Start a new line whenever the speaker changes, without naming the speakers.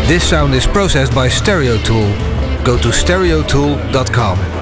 This sound is processed by Stereo Tool. Go to stereotool.com.